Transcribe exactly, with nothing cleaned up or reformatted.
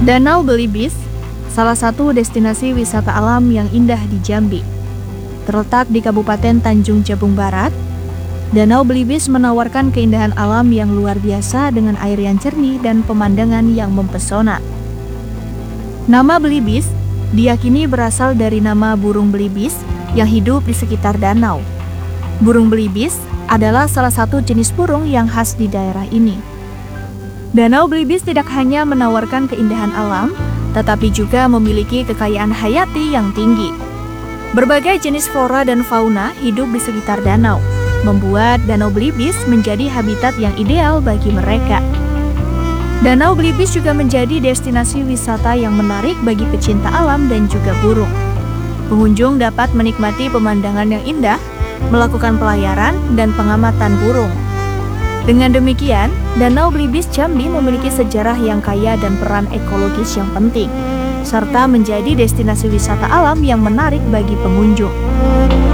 Danau Belibis, salah satu destinasi wisata alam yang indah di Jambi. Terletak di Kabupaten Tanjung Jabung Barat, Danau Belibis menawarkan keindahan alam yang luar biasa dengan air yang jernih dan pemandangan yang mempesona. Nama Belibis diyakini berasal dari nama burung belibis yang hidup di sekitar danau. Burung belibis adalah salah satu jenis burung yang khas di daerah ini. Danau Belibis tidak hanya menawarkan keindahan alam, tetapi juga memiliki kekayaan hayati yang tinggi. Berbagai jenis flora dan fauna hidup di sekitar danau, membuat Danau Belibis menjadi habitat yang ideal bagi mereka. Danau Belibis juga menjadi destinasi wisata yang menarik bagi pecinta alam dan juga burung. Pengunjung dapat menikmati pemandangan yang indah, melakukan pelayaran dan pengamatan burung. Dengan demikian, Danau Belibis Jambi memiliki sejarah yang kaya dan peran ekologis yang penting, serta menjadi destinasi wisata alam yang menarik bagi pengunjung.